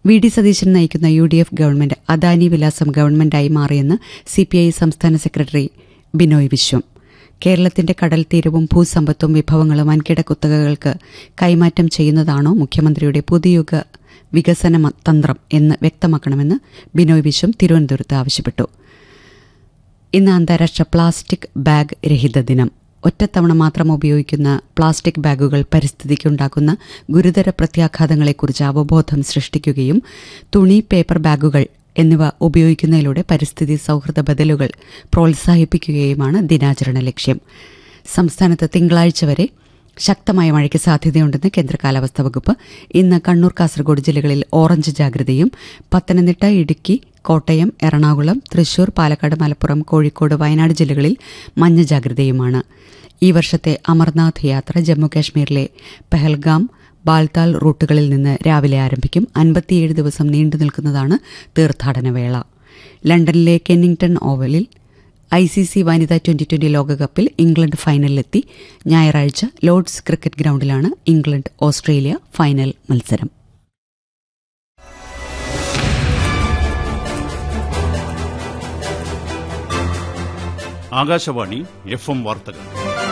VD. Satheesan നയിക്കുന്ന UDF government Adani വിലാസം ഗവൺമെന്റായി മാറിയെന്ന് CPI സംസ്ഥാന സെക്രട്ടറി ബിനോയ് വിശ്വം. കേരളത്തിന്റെ കടൽ തീരവും ഭൂസമ്പത്തും വിഭവങ്ങളും വൻകിട കുത്തകകൾക്ക് കൈമാറ്റം ചെയ്യുന്നതാണോ മുഖ്യമന്ത്രിയുടെ പുതുയുഗ വികസന തന്ത്രം എന്ന് വ്യക്തമാക്കണമെന്ന് ബിനോയ് വിശ്വം തിരുവനന്തപുരത്ത് ആവശ്യപ്പെട്ടു. ഇന്ന് അന്താരാഷ്ട്ര പ്ലാസ്റ്റിക് ബാഗ് രഹിത ദിനം. ഒറ്റത്തവണ മാത്രം ഉപയോഗിക്കുന്ന പ്ലാസ്റ്റിക് ബാഗുകൾ പരിസ്ഥിതിക്കുണ്ടാക്കുന്ന ഗുരുതര പ്രത്യാഘാതങ്ങളെക്കുറിച്ച് അവബോധം സൃഷ്ടിക്കുകയും തുണി, പേപ്പർ ബാഗുകൾ എന്നിവ ഉപയോഗിക്കുന്നതിലൂടെ പരിസ്ഥിതി സൌഹൃദ ബദലുകൾ പ്രോത്സാഹിപ്പിക്കുകയുമാണ് ദിനാചരണ ലക്ഷ്യം. സംസ്ഥാനത്ത് തിങ്കളാഴ്ച വരെ ശക്തമായ മഴയ്ക്ക് സാധ്യതയുണ്ടെന്ന് കേന്ദ്ര കാലാവസ്ഥാ വകുപ്പ്. ഇന്ന് കണ്ണൂർ, കാസർഗോഡ് ജില്ലകളിൽ ഓറഞ്ച് ജാഗ്രതയും പത്തനംതിട്ട, ഇടുക്കി, കോട്ടയം, എറണാകുളം, തൃശൂർ, പാലക്കാട്, മലപ്പുറം, കോഴിക്കോട്, വയനാട് ജില്ലകളിൽ മഞ്ഞ ജാഗ്രതയുമാണ്. ഈ വർഷത്തെ അമർനാഥ് യാത്ര ജമ്മുകാശ്മീരിലെ പെഹൽഗാം, ബാൽതാൽ റൂട്ടുകളിൽ നിന്ന് രാവിലെ ആരംഭിക്കും. 57 ദിവസം നീണ്ടുനിൽക്കുന്നതാണ് തീർത്ഥാടനവേള. ലണ്ടനിലെ കെന്നിംഗ്ടൺ ഓവലിൽ ICC വനിതാ T20 ലോകകപ്പിൽ ഇംഗ്ലണ്ട് ഫൈനലിലെത്തി. ഞായറാഴ്ച ലോർഡ്സ് ക്രിക്കറ്റ് ഗ്രൌണ്ടിലാണ് ഇംഗ്ലണ്ട്-ഓസ്ട്രേലിയ ഫൈനൽ മത്സരം. ആകാശവാണി FM വാർത്തകൾ.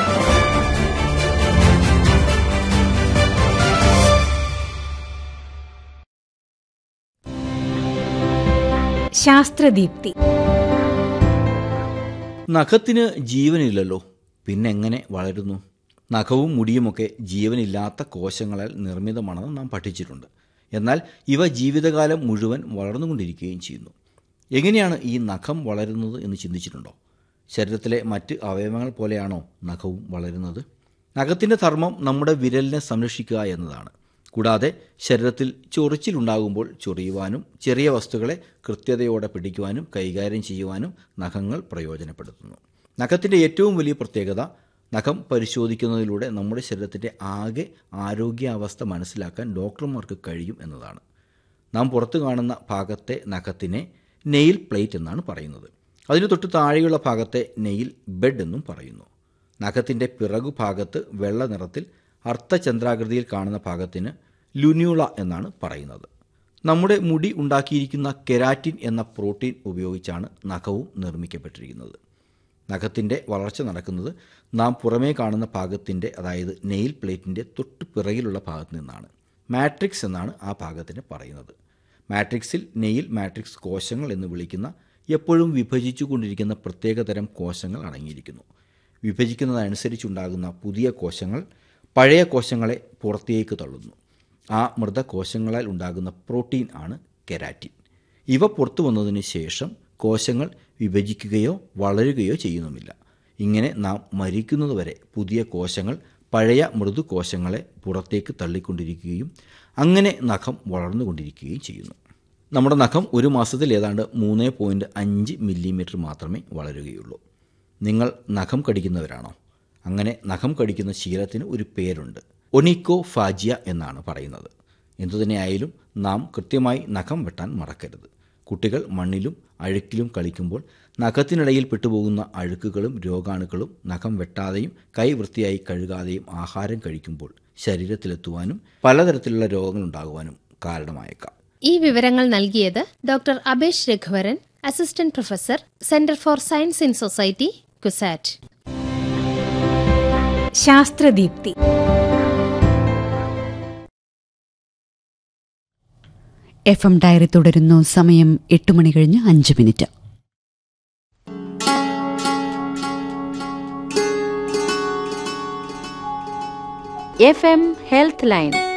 ശാസ്ത്രദീപ്തി. നഖത്തിന് ജീവനില്ലല്ലോ, പിന്നെങ്ങനെ വളരുന്നു? നഖവും മുടിയുമൊക്കെ ജീവനില്ലാത്ത കോശങ്ങളാൽ നിർമ്മിതമാണെന്ന് നാം പഠിച്ചിട്ടുണ്ട്. എന്നാൽ ഇവ ജീവിതകാലം മുഴുവൻ വളർന്നുകൊണ്ടിരിക്കുകയും ചെയ്യുന്നു. എങ്ങനെയാണ് ഈ നഖം വളരുന്നത് എന്ന് ചിന്തിച്ചിട്ടുണ്ടോ? ശരീരത്തിലെ മറ്റ് അവയവങ്ങൾ പോലെയാണോ നഖവും വളരുന്നത്? നഖത്തിൻ്റെ ധർമ്മം നമ്മുടെ വിരലിനെ സംരക്ഷിക്കുക എന്നതാണ്. കൂടാതെ ശരീരത്തിൽ ചൊറിച്ചിലുണ്ടാകുമ്പോൾ ചൊറിയുവാനും ചെറിയ വസ്തുക്കളെ കൃത്യതയോടെ പിടിക്കുവാനും കൈകാര്യം ചെയ്യുവാനും നഖങ്ങൾ പ്രയോജനപ്പെടുത്തുന്നു. നഖത്തിൻ്റെ ഏറ്റവും വലിയ പ്രത്യേകത, നഖം പരിശോധിക്കുന്നതിലൂടെ നമ്മുടെ ശരീരത്തിൻ്റെ ആകെ ആരോഗ്യാവസ്ഥ മനസ്സിലാക്കാൻ ഡോക്ടർമാർക്ക് കഴിയും എന്നതാണ്. നാം പുറത്തു കാണുന്ന ഭാഗത്തെ നഖത്തിനെ നെയിൽ പ്ലേറ്റ് എന്നാണ് പറയുന്നത്. അതിന് തൊട്ട് താഴെയുള്ള ഭാഗത്തെ നെയിൽ ബെഡ് എന്നും പറയുന്നു. നഖത്തിൻ്റെ പിറകുഭാഗത്ത് വെള്ള നിറത്തിൽ അർദ്ധചന്ദ്രാകൃതിയിൽ കാണുന്ന ഭാഗത്തിന് ലുന്യൂള എന്നാണ് പറയുന്നത്. നമ്മുടെ മുടി ഉണ്ടാക്കിയിരിക്കുന്ന കെരാറ്റിൻ എന്ന പ്രോട്ടീൻ ഉപയോഗിച്ചാണ് നഖവും നിർമ്മിക്കപ്പെട്ടിരിക്കുന്നത്. നഖത്തിൻ്റെ വളർച്ച നടക്കുന്നത് നാം പുറമേ കാണുന്ന ഭാഗത്തിൻ്റെ, അതായത് നെയിൽ പ്ലേറ്റിൻ്റെ തൊട്ട് പിറകിലുള്ള ഭാഗത്ത് നിന്നാണ്. മാട്രിക്സ് എന്നാണ് ആ ഭാഗത്തിന് പറയുന്നത്. മാട്രിക്സിൽ നെയിൽ മാട്രിക്സ് കോശങ്ങൾ എന്ന് വിളിക്കുന്ന എപ്പോഴും വിഭജിച്ചു കൊണ്ടിരിക്കുന്ന പ്രത്യേകതരം കോശങ്ങൾ അടങ്ങിയിരിക്കുന്നു. വിഭജിക്കുന്നതനുസരിച്ചുണ്ടാകുന്ന പുതിയ കോശങ്ങൾ പഴയ കോശങ്ങളെ പുറത്തേക്ക് തള്ളുന്നു. ആ മൃതകോശങ്ങളാൽ ഉണ്ടാകുന്ന പ്രോട്ടീൻ ആണ് കെരാറ്റിൻ. ഇവ പുറത്തു വന്നതിന് ശേഷം കോശങ്ങൾ വിഭജിക്കുകയോ വളരുകയോ ചെയ്യുന്നുമില്ല. ഇങ്ങനെ നാം മരിക്കുന്നതുവരെ പുതിയ കോശങ്ങൾ പഴയ മൃദുകോശങ്ങളെ പുറത്തേക്ക് തള്ളിക്കൊണ്ടിരിക്കുകയും അങ്ങനെ നഖം വളർന്നുകൊണ്ടിരിക്കുകയും ചെയ്യുന്നു. നമ്മുടെ നഖം ഒരു മാസത്തിൽ ഏതാണ്ട് 3.5 മില്ലിമീറ്റർ മാത്രമേ വളരുകയുള്ളൂ. നിങ്ങൾ നഖം കടിക്കുന്നവരാണോ? അങ്ങനെ നഖം കടിക്കുന്ന ശീലത്തിന് ഒരു പേരുണ്ട്. ഒണിക്കോഫാജിയ എന്നാണ് പറയുന്നത്. എന്തുതന്നെയായാലും നാം കൃത്യമായി നഖം വെട്ടാൻ മറക്കരുത്. കുട്ടികൾ മണ്ണിലും അഴുക്കിലും കളിക്കുമ്പോൾ നഖത്തിനിടയിൽ പെട്ടുപോകുന്ന അഴുക്കുകളും രോഗാണുക്കളും നഖം വെട്ടാതെയും കൈ വൃത്തിയായി കഴുകാതെയും ആഹാരം കഴിക്കുമ്പോൾ ശരീരത്തിലെത്തുവാനും പലതരത്തിലുള്ള രോഗങ്ങൾ ഉണ്ടാകുവാനും കാരണമായേക്കാം. ഈ വിവരങ്ങൾ നൽകിയത് doctor Abesh Raghuvaran, assistant professor, centre for science in society, CUSAT. ശാസ്ത്രദീപ്തി. FM diary തുടരുന്നു. സമയം 8 മണി കഴിഞ്ഞ് 5 മിനിറ്റ്. FM health line.